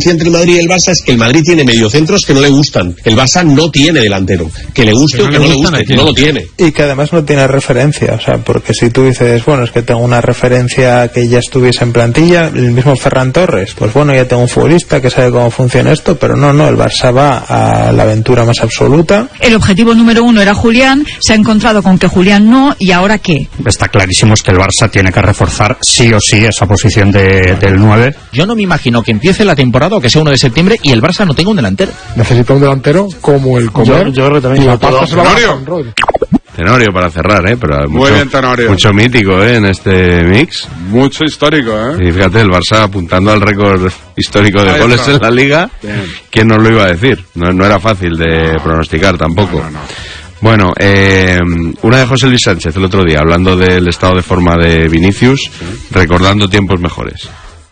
diferencia entre el Madrid y el Barça es que el Madrid tiene mediocentros que no le gustan. El Barça no tiene delantero. Que le guste o que no le guste, no lo tiene. Y que además no tiene referencia, o sea, porque si tú dices, bueno, es que tengo una referencia que ya estuviese en plantilla, el mismo Ferran Torres, pues bueno, ya tengo un futbolista que sabe cómo funciona esto, pero no, el Barça va a la aventura más absoluta. El objetivo número 1 era Julián, se ha encontrado con que Julián no, ¿y ahora qué? Está clarísimo que el Barça tiene que reforzar sí o sí esa posición del 9. Yo no me imagino que empiece la temporada o que sea 1 de septiembre y el Barça no tenga un delantero. Necesita un delantero como el Comer. Yo creo que también. Y la pasta se la va a Tenorio para cerrar, pero muy bien, Tenorio. Mucho mítico, en este mix. Mucho histórico, Y fíjate, el Barça apuntando al récord histórico de goles en la Liga. Bien. ¿Quién nos lo iba a decir? No era fácil de pronosticar tampoco. No. Bueno, una de José Luis Sánchez el otro día, hablando del estado de forma de Vinicius, recordando tiempos mejores.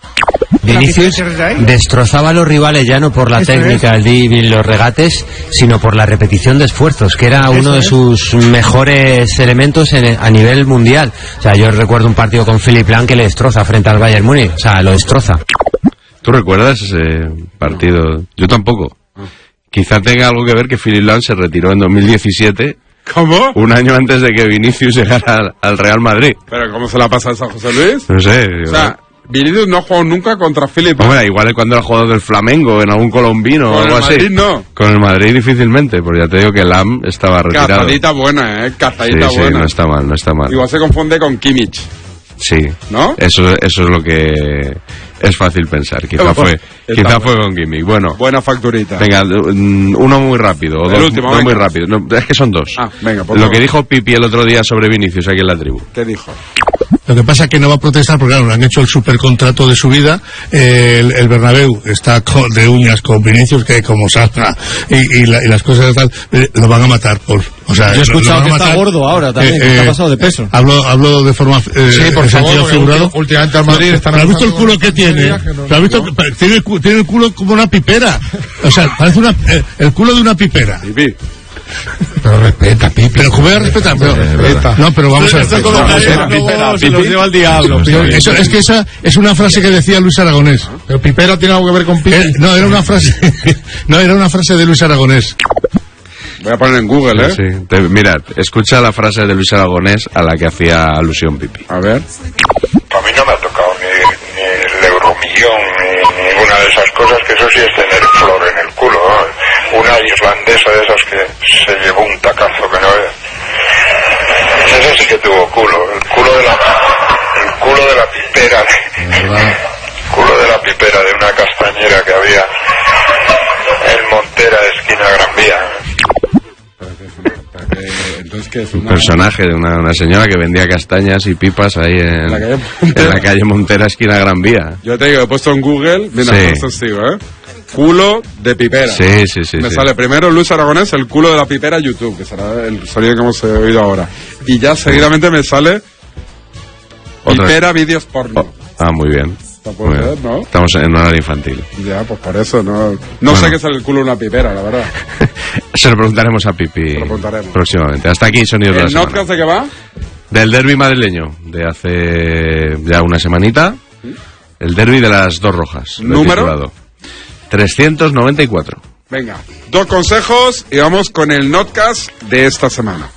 Vinicius destrozaba a los rivales ya no por la técnica, el dribbling, los regates, sino por la repetición de esfuerzos, que era uno de sus mejores elementos a nivel mundial. O sea, yo recuerdo un partido con Philipp Lahm que le destroza frente al Bayern Múnich, o sea, lo destroza. ¿Tú recuerdas ese partido? Yo tampoco. Quizá tenga algo que ver que Philipp Lahm se retiró en 2017. ¿Cómo? Un año antes de que Vinicius llegara al Real Madrid. ¿Pero cómo se la pasa a José Luis? No sé. O sea, Vinicius no ha jugado nunca contra Philipp. Hombre, igual cuando era jugador del Flamengo, en algún colombino o algo así. Con el Madrid no. Con el Madrid difícilmente, porque ya te digo que Lahm estaba retirado. Cazadita buena, Cazadita buena. Sí, no está mal. Igual se confunde con Kimmich. Sí. ¿No? Eso es lo que es fácil pensar. Quizá fue con Kimmich. Bueno. Buena facturita. Venga, uno muy rápido. O el dos, último, no muy rápido. No, es que son dos. Venga, lo que dijo Pipi el otro día sobre Vinicius aquí en la tribu. ¿Qué dijo? Lo que pasa es que no va a protestar porque, claro, le han hecho el supercontrato de su vida. El Bernabéu está de uñas con Vinicius, que como salga y las cosas tal, lo van a matar o sea, yo he escuchado que está gordo ahora también, que está pasado de peso. Hablo de forma sí, por favor, figurado. Últimamente al Madrid están... ¿Pero has visto el culo que tiene? ¿Pero has visto? Tiene el culo como una pipera. O sea, parece el culo de una pipera. Pero respeta, Pipi. Pero ¿cómo voy a respetar? No, pero vamos a ver. Se los lleva al diablo. Es que esa es una frase que decía Luis Aragonés. Pero Pipera tiene algo que ver con Pipi. No, era una frase de Luis Aragonés. Voy a poner en Google, Sí. Mirad, escucha la frase de Luis Aragonés a la que hacía alusión Pipi. A ver. A mí no me ha tocado ni el euromillón ni ninguna de esas cosas, que eso sí es tener flor en el culo, ¿no? Una irlandesa de esas que se llevó un tacazo que no es. Ese sí que tuvo culo, el culo de la pipera, el culo de la pipera de una castañera que había en Montera, esquina Gran Vía. Entonces, ¿qué es un personaje de una señora que vendía castañas y pipas ahí en la calle Montera, esquina Gran Vía? Yo te digo, he puesto en Google, mira, sigo, culo de pipera. Sí. Me sale primero Luis Aragonés, el culo de la pipera YouTube, que será el sonido que hemos oído ahora. Y ya seguidamente me sale pipera vídeos porno. Muy bien. Puede ser, ¿no? Estamos en horario infantil. Ya, pues por eso, no sé qué es el culo de una pipera, la verdad. Se lo preguntaremos a Pipi próximamente. Hasta aquí, Sonidos de la Semana. ¿El notcast de qué va? Del derbi madrileño, de hace ya una semanita. El derbi de las dos rojas. ¿Número? 394. Venga, 2 consejos y vamos con el notcast de esta semana.